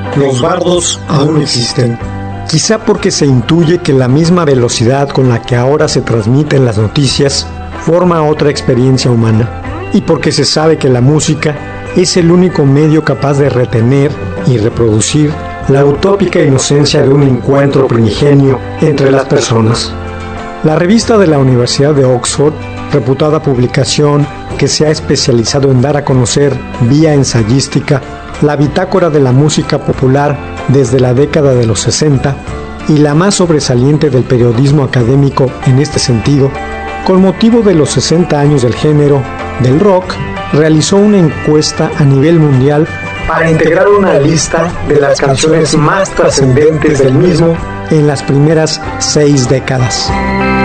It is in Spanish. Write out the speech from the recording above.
los bardos aún existen. Quizá porque se intuye que la misma velocidad con la que ahora se transmiten las noticias forma otra experiencia humana, y porque se sabe que la música es el único medio capaz de retener y reproducir la utópica inocencia de un encuentro primigenio entre las personas. La revista de la Universidad de Oxford, reputada publicación que se ha especializado en dar a conocer vía ensayística la bitácora de la música popular desde la década de los 60 y la más sobresaliente del periodismo académico en este sentido, con motivo de los 60 años del género del rock, realizó una encuesta a nivel mundial para integrar una lista de las canciones más trascendentes del mismo en las primeras 6 décadas.